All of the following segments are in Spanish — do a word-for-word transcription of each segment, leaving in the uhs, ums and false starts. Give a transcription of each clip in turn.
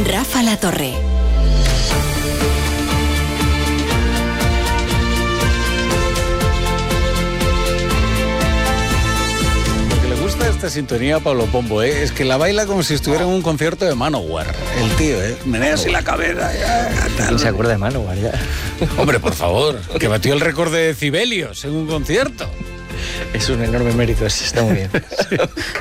Rafa La Torre. Esta sintonía a Pablo Pombo, ¿eh? Es que la baila como si estuviera en un concierto de Manowar. El tío, ¿eh? Menea así la cabeza. ¿Quién se acuerda de Manowar ya? Hombre, por favor, que batió el récord de decibelios en un concierto. Es un enorme mérito, está muy bien. Sí.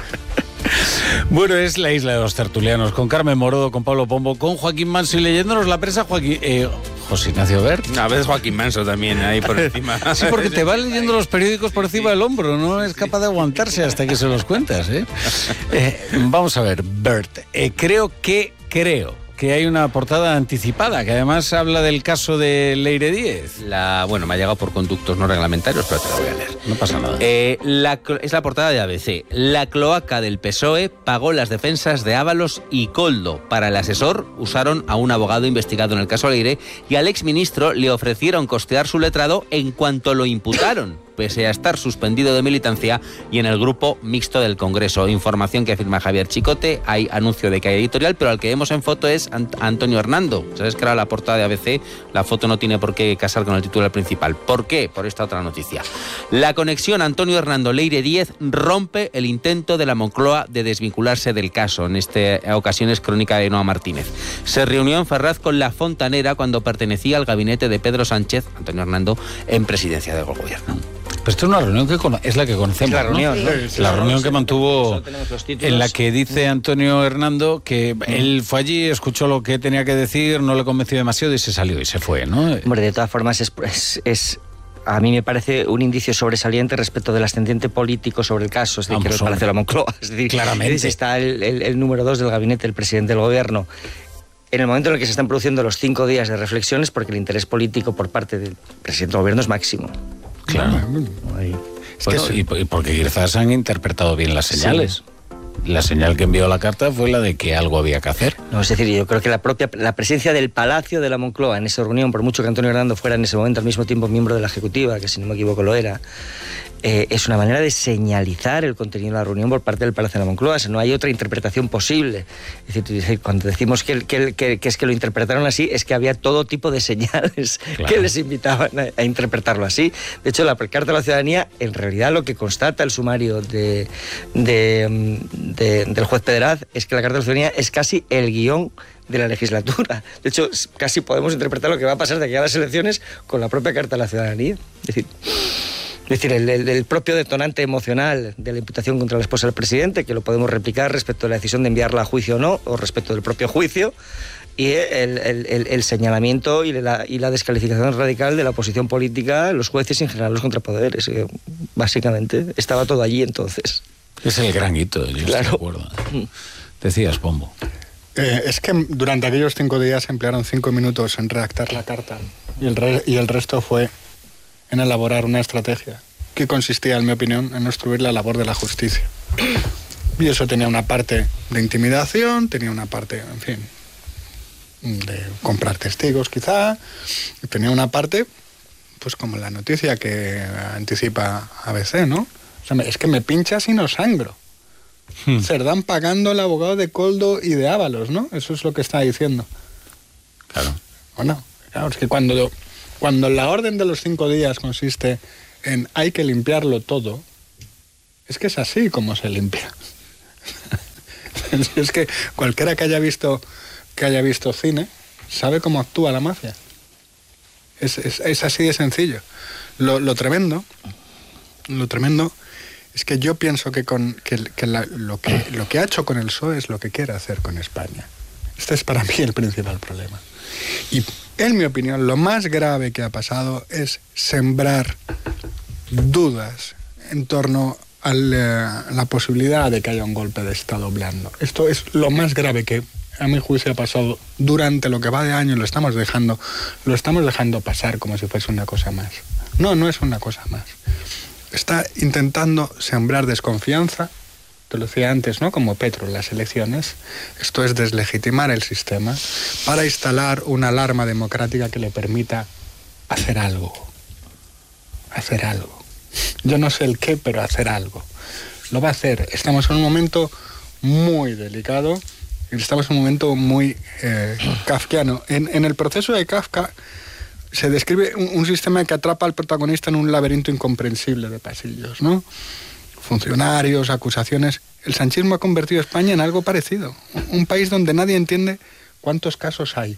Bueno, es La Isla de los Tertulianos, con Carmen Morodo, con Pablo Pombo, con Joaquín Manso y leyéndonos la prensa, Joaquín... Eh, José Ignacio Bert. A veces Joaquín Manso también, ahí por encima. Sí, porque te va leyendo los periódicos por encima del hombro, no es capaz de aguantarse hasta que se los cuentas, ¿eh? eh vamos a ver, Bert, eh, creo que, creo... que hay una portada anticipada, que además habla del caso de Leire Díez. La, bueno, me ha llegado por conductos no reglamentarios, pero te la voy a leer. No pasa nada. Eh, la, es la portada de A B C. La cloaca del P S O E pagó las defensas de Ábalos y Koldo. Para el asesor usaron a un abogado investigado en el caso Leire y al exministro le ofrecieron costear su letrado en cuanto lo imputaron, pese a estar suspendido de militancia y en el grupo mixto del Congreso. Información que afirma Javier Chicote. Hay anuncio de que hay editorial, pero al que vemos en foto es Ant- Antonio Hernando. ¿Sabes que era la portada de A B C? La foto no tiene por qué casar con el titular principal. ¿Por qué? Por esta otra noticia. La conexión Antonio Hernando Leire Díez rompe el intento de la Moncloa de desvincularse del caso. En esta ocasión es crónica de Noa Martínez. Se reunió en Ferraz con la Fontanera cuando pertenecía al gabinete de Pedro Sánchez, Antonio Hernando, en presidencia del gobierno. Pero esto es una reunión que cono- es la que conocemos, la reunión, ¿no? ¿no? Sí. La reunión que mantuvo, en la que dice Antonio Hernando que él fue allí, escuchó lo que tenía que decir, no le convenció demasiado y se salió y se fue, ¿no? Hombre, de todas formas es, es, es a mí me parece un indicio sobresaliente respecto del ascendiente político sobre el caso, es decir, que el Palacio de la Moncloa, es decir, claramente está el, el, el número dos del gabinete del presidente del gobierno. En el momento en el que se están produciendo los cinco días de reflexiones, porque el interés político por parte del presidente del gobierno es máximo. Claro. Ahí. Bueno, y, y porque quizás han interpretado bien las señales. Sí. La señal que envió la carta fue la de que algo había que hacer. No, es decir, yo creo que la propia la presencia del Palacio de la Moncloa en esa reunión, por mucho que Antonio Hernando fuera en ese momento al mismo tiempo miembro de la Ejecutiva, que si no me equivoco lo era, eh, es una manera de señalizar el contenido de la reunión por parte del Palacio de la Moncloa. O sea, no hay otra interpretación posible. Es decir, cuando decimos que, que, que, que es que lo interpretaron así, es que había todo tipo de señales claro. que les invitaban a, a interpretarlo así. De hecho, la Carta de la Ciudadanía, en realidad lo que constata el sumario de, de, de, del juez Pedraz es que la Carta de la Ciudadanía es casi el guión de la legislatura. De hecho, casi podemos interpretar lo que va a pasar de aquí a las elecciones con la propia Carta de la Ciudadanía. Es decir... Es decir, el, el, el propio detonante emocional de la imputación contra la esposa del presidente, que lo podemos replicar respecto a la decisión de enviarla a juicio o no, o respecto del propio juicio, y el, el, el, el señalamiento y la, y la descalificación radical de la oposición política, los jueces y en general los contrapoderes. Eh, básicamente, estaba todo allí entonces. Es el gran hito, yo claro. estoy de acuerdo. Decías, Pombo. Eh, es que durante aquellos cinco días emplearon cinco minutos en redactar la carta y el, re- y el resto fue en elaborar una estrategia que consistía, en mi opinión, en obstruir la labor de la justicia. Y eso tenía una parte de intimidación, tenía una parte, en fin, de comprar testigos quizá, y tenía una parte, pues como la noticia que anticipa A B C, ¿no? O sea, es que me pinchas y no sangro. Hmm. Cerdán pagando al abogado de Koldo y de Ábalos, ¿no? Eso es lo que está diciendo. Claro. ¿O no? Claro, es que cuando... Cuando la orden de los cinco días consiste en hay que limpiarlo todo, es que es así como se limpia. Es que cualquiera que haya visto que haya visto cine sabe cómo actúa la mafia. Es, es, es así de sencillo. Lo, lo tremendo, lo tremendo es que yo pienso que con que, que la, lo que lo que ha hecho con el P S O E es lo que quiere hacer con España. Este es para mí el principal problema. Y en mi opinión, lo más grave que ha pasado es sembrar dudas en torno a la, la posibilidad de que haya un golpe de Estado blando. Esto es lo más grave que, a mi juicio, ha pasado durante lo que va de año. Lo estamos dejando, lo estamos dejando pasar como si fuese una cosa más. No, no es una cosa más. Está intentando sembrar desconfianza. Te lo decía antes, ¿no? Como Petro en las elecciones. Esto es deslegitimar el sistema para instalar una alarma democrática que le permita hacer algo. Hacer algo. Yo no sé el qué, pero hacer algo. Lo va a hacer. Estamos en un momento muy delicado Estamos en un momento muy eh, kafkiano. En, en el proceso de Kafka se describe un, un sistema que atrapa al protagonista en un laberinto incomprensible de pasillos, ¿no? Funcionarios, acusaciones. El sanchismo ha convertido a España en algo parecido. Un país donde nadie entiende cuántos casos hay.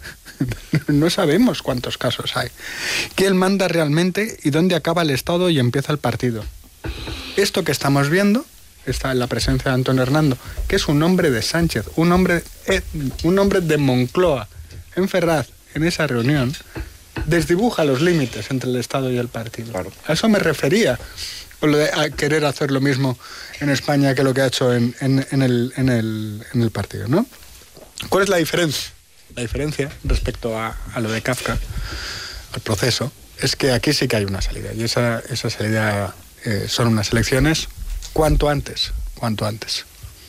No sabemos cuántos casos hay. ¿Quién manda realmente y dónde acaba el Estado y empieza el partido? Esto que estamos viendo está en la presencia de Antonio Hernando, que es un hombre de Sánchez, un hombre, eh, un hombre de Moncloa, en Ferraz, en esa reunión, desdibuja los límites entre el Estado y el partido. Claro. A eso me refería, con lo de a querer hacer lo mismo en España que lo que ha hecho en, en, en, el, en, el, en el partido, ¿no? ¿Cuál es la diferencia? La diferencia respecto a, a lo de Kafka, al proceso, es que aquí sí que hay una salida. Y esa, esa salida eh, son unas elecciones cuanto antes, cuanto antes.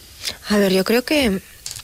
A ver, yo creo que,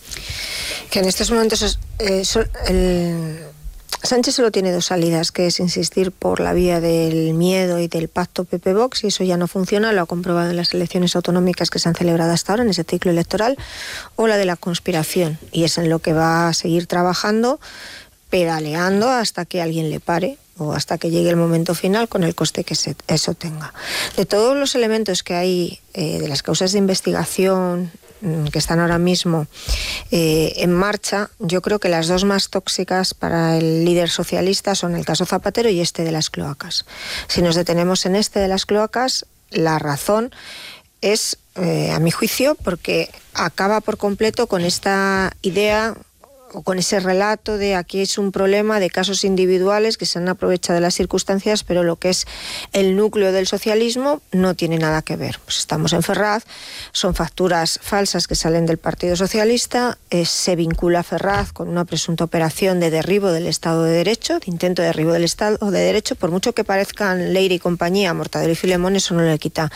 que en estos momentos eh, so, el, Sánchez solo tiene dos salidas, que es insistir por la vía del miedo y del pacto P P-Vox, y eso ya no funciona, lo ha comprobado en las elecciones autonómicas que se han celebrado hasta ahora en ese ciclo electoral, o la de la conspiración, y es en lo que va a seguir trabajando, pedaleando hasta que alguien le pare o hasta que llegue el momento final con el coste que se, eso tenga. De todos los elementos que hay, eh, de las causas de investigación que están ahora mismo eh, en marcha, yo creo que las dos más tóxicas para el líder socialista son el caso Zapatero y este de las cloacas. Si nos detenemos en este de las cloacas, la razón es, eh, a mi juicio, porque acaba por completo con esta idea o con ese relato de aquí es un problema de casos individuales que se han aprovechado de las circunstancias, pero lo que es el núcleo del socialismo no tiene nada que ver. Pues estamos en Ferraz, son facturas falsas que salen del Partido Socialista, eh, se vincula a Ferraz con una presunta operación de derribo del Estado de Derecho, de intento de derribo del Estado de Derecho, por mucho que parezcan Leire y compañía, Mortadelo y Filemón, eso no le quita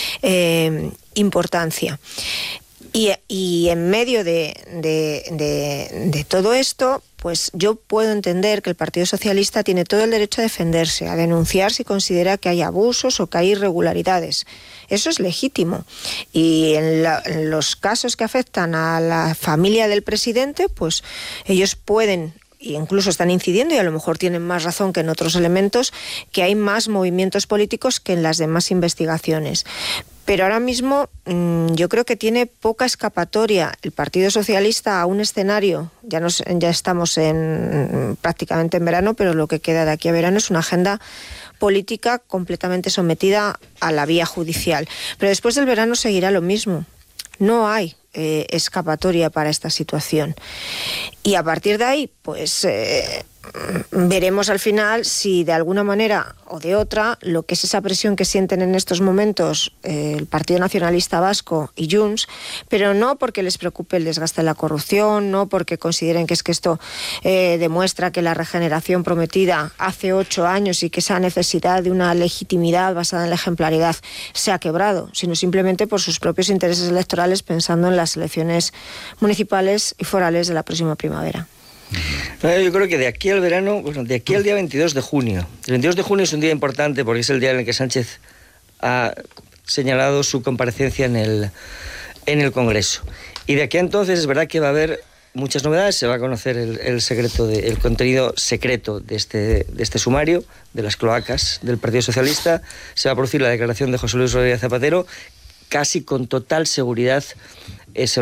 eh, importancia. Y, y en medio de, de, de, de todo esto, pues yo puedo entender que el Partido Socialista tiene todo el derecho a defenderse, a denunciar si considera que hay abusos o que hay irregularidades. Eso es legítimo. Y en, la, en los casos que afectan a la familia del presidente, pues ellos pueden, e incluso están incidiendo, y a lo mejor tienen más razón que en otros elementos, que hay más movimientos políticos que en las demás investigaciones. Pero ahora mismo mmm, yo creo que tiene poca escapatoria el Partido Socialista a un escenario, ya, nos, ya estamos en, prácticamente en verano, pero lo que queda de aquí a verano es una agenda política completamente sometida a la vía judicial. Pero después del verano seguirá lo mismo. No hay eh, escapatoria para esta situación. Y a partir de ahí, pues eh, veremos al final si de alguna manera o de otra, lo que es esa presión que sienten en estos momentos eh, el Partido Nacionalista Vasco y Junts, pero no porque les preocupe el desgaste de la corrupción, no porque consideren que es que esto eh, demuestra que la regeneración prometida hace ocho años y que esa necesidad de una legitimidad basada en la ejemplaridad se ha quebrado, sino simplemente por sus propios intereses electorales, pensando en las elecciones municipales y forales de la próxima primavera. Yo creo que de aquí al verano, bueno, de aquí al día veintidós de junio. El veintidós de junio es un día importante porque es el día en el que Sánchez ha señalado su comparecencia en el, en el Congreso. Y de aquí a entonces es verdad que va a haber muchas novedades, se va a conocer el, el, secreto de, el contenido secreto de este, de este sumario, de las cloacas del Partido Socialista, se va a producir la declaración de José Luis Rodríguez Zapatero, casi con total seguridad eh, se